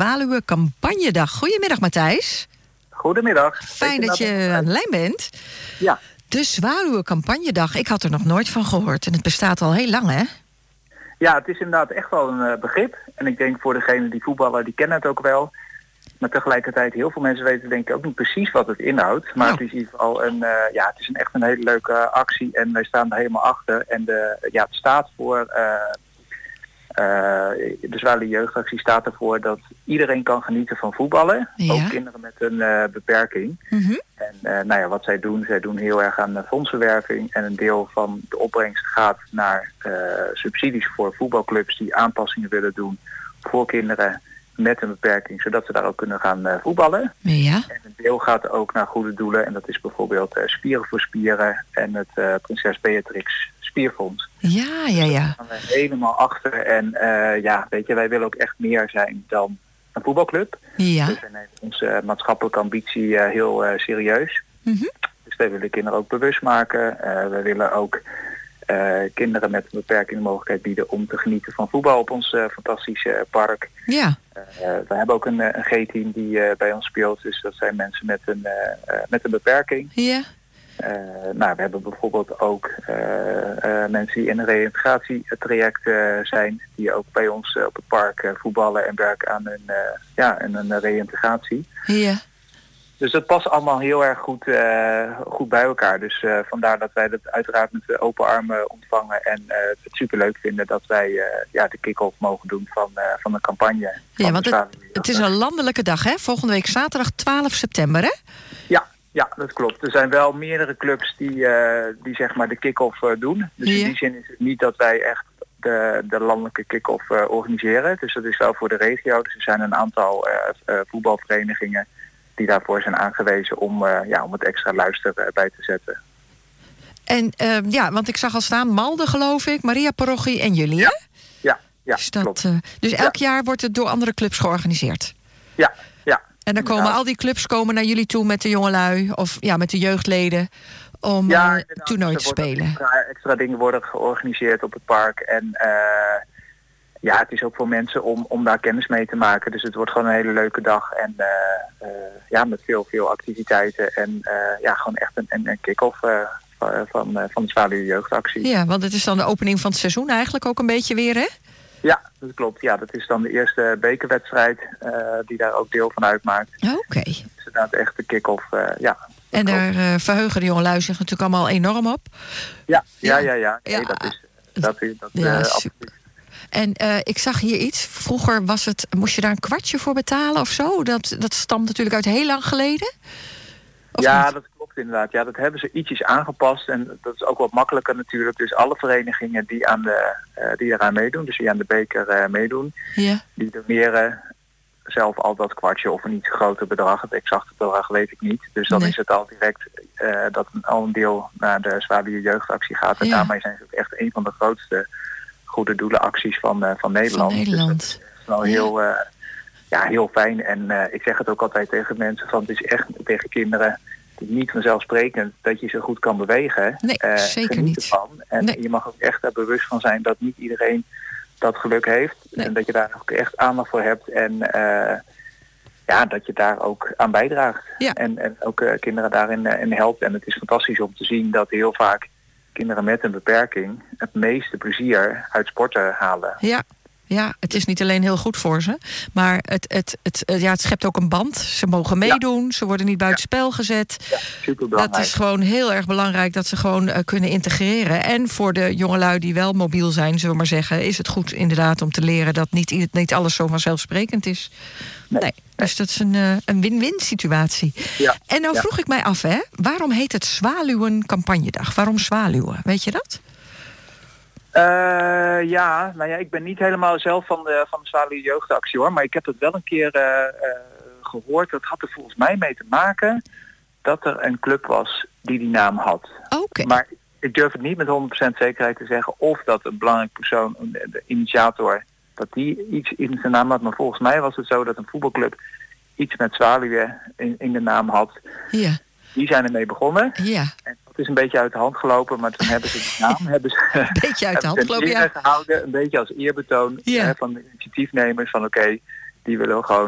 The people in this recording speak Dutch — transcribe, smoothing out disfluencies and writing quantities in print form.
Zwaluwen Campagnedag. Goedemiddag, Matthijs. Goedemiddag. Fijn dat je aan de lijn bent. Ja. De Zwaluwen Campagnedag. Ik had er nog nooit van gehoord. En het bestaat al heel lang, hè? Ja, het is inderdaad echt wel een begrip. En ik denk voor degenen die voetballen, die kennen het ook wel. Maar tegelijkertijd, heel veel mensen weten denk ik ook niet precies wat het inhoudt. Maar het is in ieder geval het is echt een hele leuke actie. En wij staan er helemaal achter. En het staat voor... de Zwaluwen Jeugdactie staat ervoor dat iedereen kan genieten van voetballen. Ja. Ook kinderen met een beperking. Mm-hmm. En wat zij doen heel erg aan fondsenwerving. En een deel van de opbrengst gaat naar subsidies voor voetbalclubs die aanpassingen willen doen voor kinderen met een beperking, zodat ze daar ook kunnen gaan voetballen. Ja. En een deel gaat ook naar goede doelen. En dat is bijvoorbeeld Spieren voor Spieren en het Prinses Beatrix Spierfonds. Ja. Dus daar gaan we helemaal achter. En wij willen ook echt meer zijn dan een voetbalclub. Ja. Dus we nemen onze maatschappelijke ambitie heel serieus. Mm-hmm. Dus wij willen kinderen ook bewust maken. We willen ook kinderen met een beperking de mogelijkheid bieden om te genieten van voetbal op ons fantastische park. Ja. We hebben ook een G-team die bij ons speelt. Dus dat zijn mensen met een beperking. Ja. We hebben bijvoorbeeld ook mensen die in een reïntegratietraject zijn, die ook bij ons op het park voetballen en werken aan een reïntegratie. Ja. Dus dat past allemaal heel erg goed bij elkaar. Dus vandaar dat wij dat uiteraard met open armen ontvangen en het superleuk vinden dat wij de kick-off mogen doen van de campagne. Ja, want het is een landelijke dag, hè? Volgende week zaterdag 12 september, hè? Ja, dat klopt. Er zijn wel meerdere clubs die zeg maar de kick-off doen. Dus in die zin is het niet dat wij echt de landelijke kick-off organiseren. Dus dat is wel voor de regio. Dus er zijn een aantal voetbalverenigingen die daarvoor zijn aangewezen om het extra luister bij te zetten. En want ik zag al staan Malden, geloof ik, Maria Parochie en jullie, hè? Ja, dus dat, klopt. Dus elk jaar wordt het door andere clubs georganiseerd? Ja. En dan komen al die clubs naar jullie toe met de jongelui of met de jeugdleden om toernooi te spelen. Extra dingen worden georganiseerd op het park. En het is ook voor mensen om daar kennis mee te maken. Dus het wordt gewoon een hele leuke dag. En met veel activiteiten. En gewoon echt een kick-off van de Zwaluwen Jeugdactie. Ja, want het is dan de opening van het seizoen eigenlijk ook een beetje weer, hè? Ja, dat klopt. Ja, dat is dan de eerste bekerwedstrijd die daar ook deel van uitmaakt. Oké. Het is inderdaad echt de kick-off, En daar verheugen de jongelui zich natuurlijk allemaal enorm op. Ja. Nee, dat is absoluut. En ik zag hier iets. Vroeger moest je daar een kwartje voor betalen of zo? Dat stamt natuurlijk uit heel lang geleden? Dat klopt inderdaad. Ja, dat hebben ze ietsjes aangepast. En dat is ook wat makkelijker natuurlijk. Dus alle verenigingen die eraan meedoen, dus die aan de beker meedoen, die doneren zelf al dat kwartje of een iets groter bedrag. Het exacte bedrag weet ik niet. Dus dan is het al direct dat al een deel naar de Zwaluwen Jeugdactie gaat. En daarmee zijn ze ook echt een van de grootste goede doelenacties van Nederland. Dus dat is wel heel fijn. En ik zeg het ook altijd tegen mensen van het is echt tegen kinderen niet vanzelfsprekend dat je zo goed kan bewegen. Nee, zeker niet. Ervan. En je mag ook echt er bewust van zijn dat niet iedereen dat geluk heeft. Nee. En dat je daar ook echt aandacht voor hebt. En dat je daar ook aan bijdraagt. Ja. En ook kinderen daarin helpt. En het is fantastisch om te zien dat heel vaak kinderen met een beperking het meeste plezier uit sporten halen. Ja, het is niet alleen heel goed voor ze, maar het schept ook een band. Ze mogen meedoen, ze worden niet buitenspel gezet. Ja, superbelangrijk. Dat is gewoon heel erg belangrijk dat ze gewoon kunnen integreren. En voor de jongelui die wel mobiel zijn, zullen we maar zeggen, is het goed inderdaad om te leren dat niet alles zo vanzelfsprekend is. Nee. Dus dat is een win-win situatie. Ja. En nou vroeg ik mij af, waarom heet het Zwaluwen Campagnedag? Waarom Zwaluwen? Weet je dat? Ik ben niet helemaal zelf van de Zwaluwen Jeugdactie hoor, maar ik heb het wel een keer gehoord. Dat had er volgens mij mee te maken dat er een club was die naam had. Okay. Maar ik durf het niet met 100% zekerheid te zeggen of dat een belangrijk persoon, de initiator, dat die iets in zijn naam had. Maar volgens mij was het zo dat een voetbalclub iets met Zwaluwen in de naam had. Ja. Die zijn ermee begonnen. Ja. En dat is een beetje uit de hand gelopen, maar toen hebben ze de naam een beetje uit de hand gelopen, gehouden, een beetje als eerbetoon van de initiatiefnemers van oké, die willen we gewoon